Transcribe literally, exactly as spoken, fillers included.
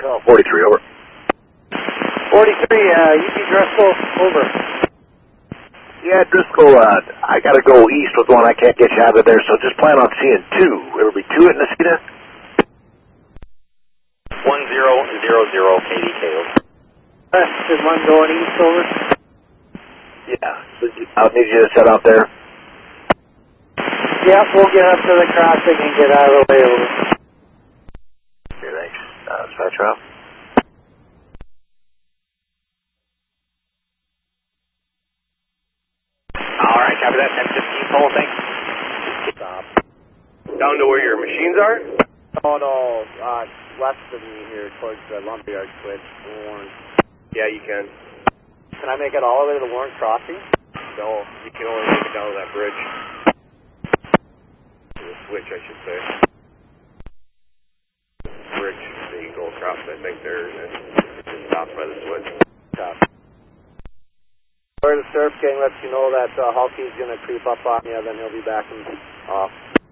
Oh, forty-three, over. forty-three, uh, U P Driscoll, over. Yeah, Driscoll, uh, I gotta go east with one. I can't get you out of there, so just plan on seeing two. It'll be two at Nacita? one zero zero zero K D K, over. West is one going east, over. Yeah, I'll need you to set out there. Yep, we'll get up to the crossing and get out of the way, over. Okay, thanks. Uh, dispatch route. All right, copy that. ten fifteen, total, thanks. Stop. Down to where your machines are? Oh, no, uh, west of me here towards the lumberyard switch, Warren. Yeah, you can. Can I make it all the way to the Warren crossing? No, you can only make it down to that bridge. The switch, I should say. Bridge, then you go across, I think there, and then it stops by the switch. Stop. Where the surf gang lets you know that uh, Hulky's going to creep up on you, then he'll be backing off.